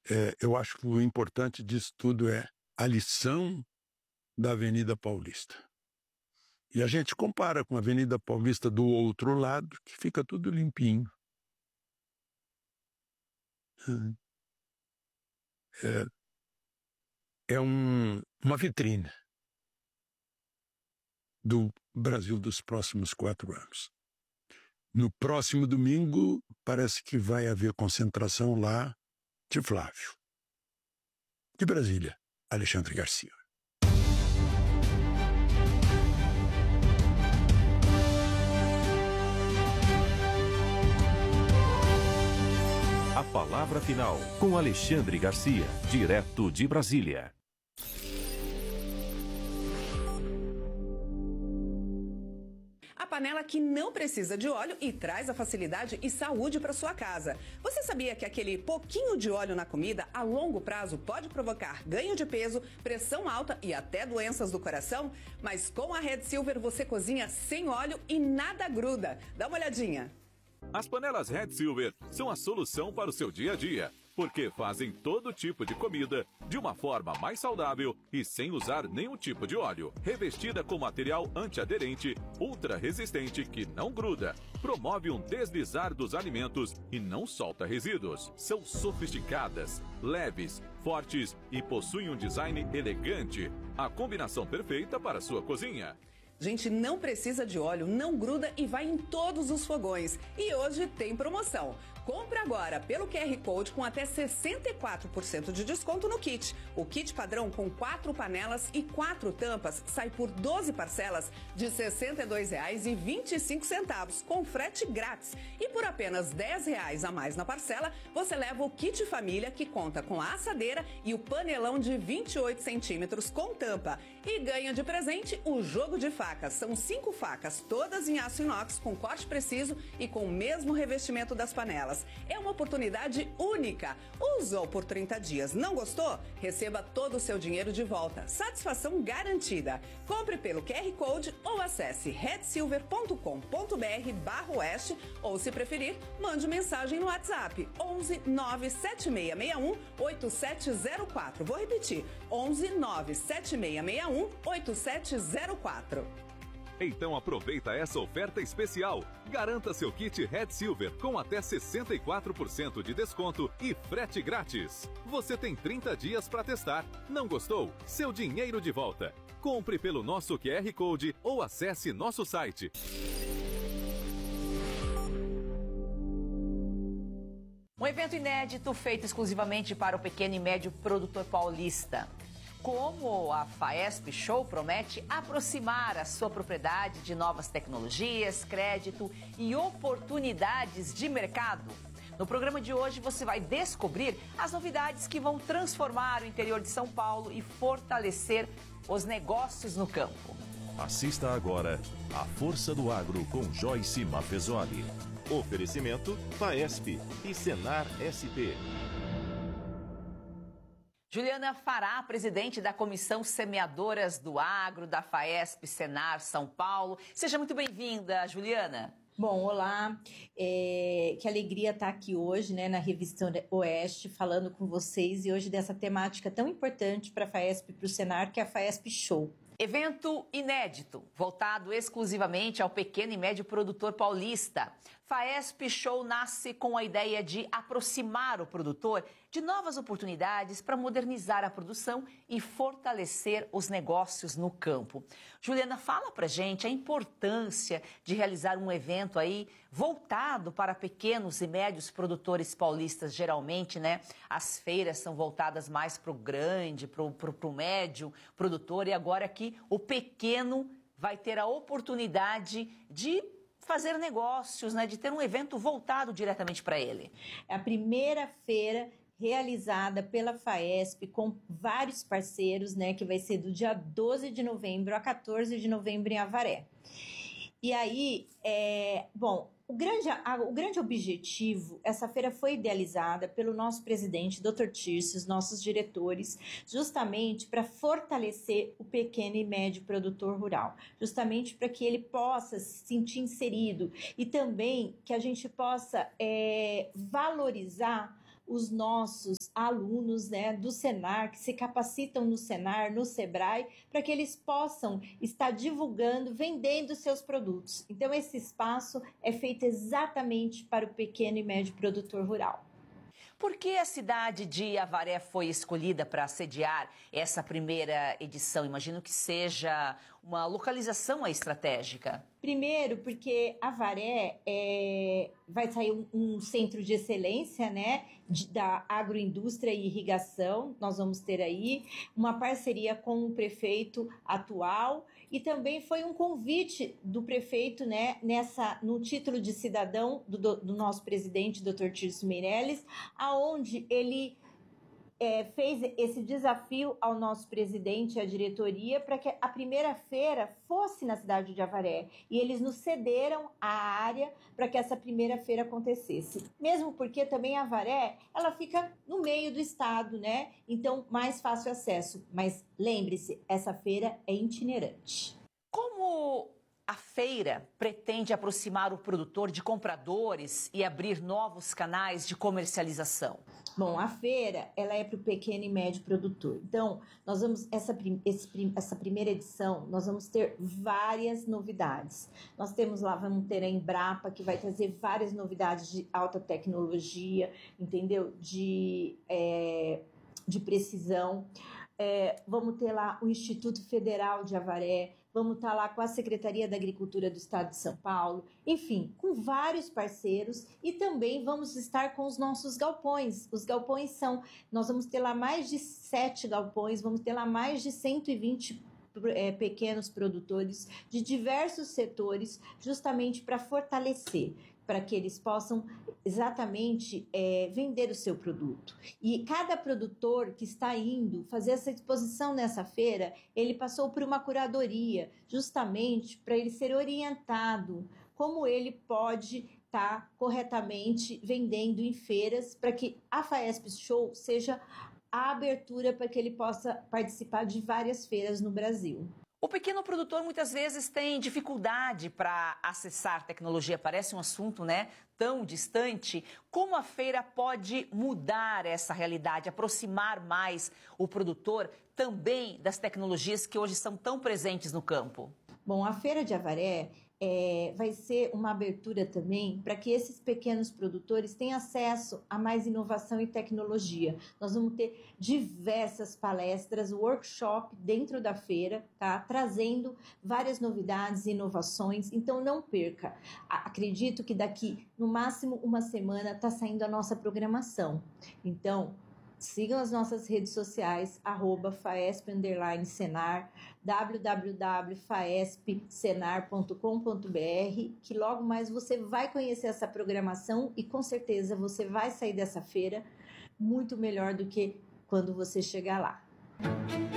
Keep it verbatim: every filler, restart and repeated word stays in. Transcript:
é, eu acho que o importante disso tudo é a lição da Avenida Paulista. E a gente compara com a Avenida Paulista do outro lado, que fica tudo limpinho. É, é um, uma vitrine do Brasil dos próximos quatro anos. No próximo domingo, parece que vai haver concentração lá de Flávio. De Brasília, Alexandre Garcia. A palavra final com Alexandre Garcia, direto de Brasília. A panela que não precisa de óleo e traz a facilidade e saúde para sua casa. Você sabia que aquele pouquinho de óleo na comida, a longo prazo, pode provocar ganho de peso, pressão alta e até doenças do coração? Mas com a Red Silver você cozinha sem óleo e nada gruda. Dá uma olhadinha. As panelas Red Silver são a solução para o seu dia a dia, porque fazem todo tipo de comida de uma forma mais saudável e sem usar nenhum tipo de óleo. Revestida com material antiaderente, ultra resistente que não gruda, promove um deslizar dos alimentos e não solta resíduos. São sofisticadas, leves, fortes e possuem um design elegante. A combinação perfeita para a sua cozinha. Gente, não precisa de óleo, não gruda e vai em todos os fogões. E hoje tem promoção. Compre agora pelo Q R Code com até sessenta e quatro por cento de desconto no kit. O kit padrão com quatro panelas e quatro tampas sai por doze parcelas de sessenta e dois reais e vinte e cinco centavos, com frete grátis. E por apenas dez reais a mais na parcela, você leva o kit família, que conta com a assadeira e o panelão de vinte e oito centímetros com tampa. E ganha de presente o jogo de facas. São cinco facas, todas em aço inox, com corte preciso e com o mesmo revestimento das panelas. É uma oportunidade única. Usou por trinta dias, não gostou? Receba todo o seu dinheiro de volta. Satisfação garantida. Compre pelo Q R Code ou acesse red silver ponto com ponto br barra oeste ou, se preferir, mande mensagem no WhatsApp onze nove sete seis seis um oito sete zero quatro. Vou repetir, onze nove sete seis seis um oito sete zero quatro. Então aproveita essa oferta especial. Garanta seu kit Red Silver com até sessenta e quatro por cento de desconto e frete grátis. Você tem trinta dias para testar. Não gostou? Seu dinheiro de volta. Compre pelo nosso Q R Code ou acesse nosso site. Um evento inédito feito exclusivamente para o pequeno e médio produtor paulista. Como a Faesp Show promete aproximar a sua propriedade de novas tecnologias, crédito e oportunidades de mercado. No programa de hoje você vai descobrir as novidades que vão transformar o interior de São Paulo e fortalecer os negócios no campo. Assista agora a Força do Agro com Joyce Mafezoli. Oferecimento Faesp e Senar S P. Juliana Fará, presidente da Comissão Semeadoras do Agro, da Faesp Senar São Paulo. Seja muito bem-vinda, Juliana. Bom, olá, é, que alegria estar aqui hoje, né, na Revista Oeste, falando com vocês e hoje dessa temática tão importante para a Faesp e para o Senar, que é a Faesp Show. Evento inédito, voltado exclusivamente ao pequeno e médio produtor paulista. Faesp Show nasce com a ideia de aproximar o produtor de novas oportunidades para modernizar a produção e fortalecer os negócios no campo. Juliana, fala pra gente a importância de realizar um evento aí voltado para pequenos e médios produtores paulistas. Geralmente, né, as feiras são voltadas mais para o grande, para o médio produtor, e agora aqui o pequeno vai ter a oportunidade de fazer negócios, né, de ter um evento voltado diretamente para ele. É a primeira feira realizada pela Faesp com vários parceiros, né, que vai ser do dia doze de novembro a quatorze de novembro em Avaré. E aí, é, bom, o grande, a, o grande objetivo, essa feira foi idealizada pelo nosso presidente, doutor Tirso, os nossos diretores, justamente para fortalecer o pequeno e médio produtor rural, justamente para que ele possa se sentir inserido e também que a gente possa é, valorizar os nossos alunos, né, do Senar, que se capacitam no Senar, no Sebrae, para que eles possam estar divulgando, vendendo seus produtos. Então, esse espaço é feito exatamente para o pequeno e médio produtor rural. Por que a cidade de Avaré foi escolhida para sediar essa primeira edição? Imagino que seja uma localização estratégica. Primeiro, porque Avaré é, vai sair um, um centro de excelência, né, de, da agroindústria e irrigação. Nós vamos ter aí uma parceria com o prefeito atual e também foi um convite do prefeito, né, nessa, no título de cidadão do, do nosso presidente, doutor Tirso Meirelles, aonde ele É, fez esse desafio ao nosso presidente e à diretoria para que a primeira feira fosse na cidade de Avaré. E eles nos cederam a área para que essa primeira feira acontecesse. Mesmo porque também Avaré, ela fica no meio do estado, né? Então, mais fácil acesso. Mas lembre-se, essa feira é itinerante. Como a feira pretende aproximar o produtor de compradores e abrir novos canais de comercialização? Bom, a feira, ela é para o pequeno e médio produtor. Então, nós vamos, essa, esse, essa primeira edição, nós vamos ter várias novidades. Nós temos lá, vamos ter a Embrapa, que vai trazer várias novidades de alta tecnologia, entendeu? De, é, de precisão. É, vamos ter lá o Instituto Federal de Avaré, vamos estar lá com a Secretaria da Agricultura do Estado de São Paulo, enfim, com vários parceiros e também vamos estar com os nossos galpões. Os galpões são, nós vamos ter lá mais de sete galpões, vamos ter lá mais de cento e vinte é, pequenos produtores de diversos setores, justamente para fortalecer, para que eles possam exatamente é, vender o seu produto. E cada produtor que está indo fazer essa exposição nessa feira, ele passou por uma curadoria, justamente para ele ser orientado como ele pode estar tá corretamente vendendo em feiras, para que a Faesp Show seja a abertura para que ele possa participar de várias feiras no Brasil. O pequeno produtor muitas vezes tem dificuldade para acessar tecnologia, parece um assunto, né, tão distante. Como a feira pode mudar essa realidade, aproximar mais o produtor também das tecnologias que hoje são tão presentes no campo? Bom, a Feira de Avaré é, vai ser uma abertura também para que esses pequenos produtores tenham acesso a mais inovação e tecnologia. Nós vamos ter diversas palestras, workshop dentro da feira, tá? Trazendo várias novidades e inovações, então não perca. Acredito que daqui, no máximo uma semana, está saindo a nossa programação. Então, sigam as nossas redes sociais, arroba Faesp underline Senar, w w w ponto faesp senar ponto com ponto b r, que logo mais você vai conhecer essa programação e com certeza você vai sair dessa feira muito melhor do que quando você chegar lá.